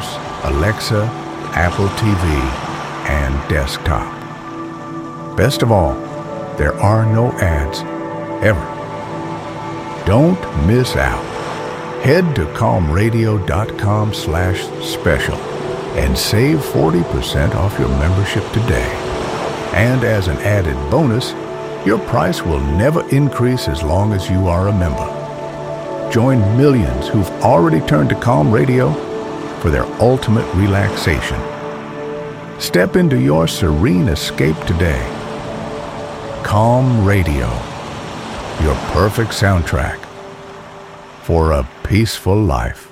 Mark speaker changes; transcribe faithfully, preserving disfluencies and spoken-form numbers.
Speaker 1: Sonos, Alexa, Apple T V, and desktop. Best of all, there are no ads, ever. Don't miss out. Head to calm radio dot com slash special and save forty percent off your membership today. And as an added bonus, your price will never increase as long as you are a member. Join millions who've already turned to Calm Radio for their ultimate relaxation. Step into your serene escape today. Calm Radio, your perfect soundtrack for a peaceful life.